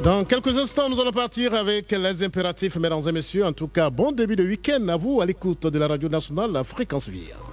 Dans quelques instants, nous allons partir avec les impératifs, mesdames et messieurs. En tout cas, bon début de week-end à vous à l'écoute de la radio nationale Fréquence Vie.